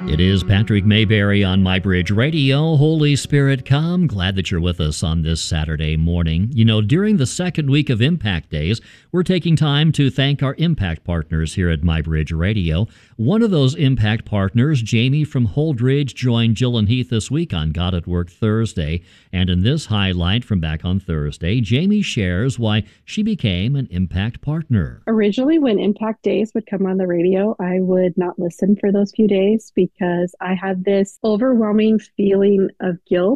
It is Patrick Mayberry on MyBridge Radio. Holy Spirit, come. Glad that you're with us on this Saturday morning. You know, during the second week of Impact Days, we're taking time to thank our Impact partners here at MyBridge Radio. One of those Impact partners, Jamie from Holdridge, joined Jill and Heath this week on God at Work Thursday. And in this highlight from back on Thursday, Jamie shares why she became an Impact partner. Originally, when Impact Days would come on the radio, I would not listen for those few days because I had this overwhelming feeling of guilt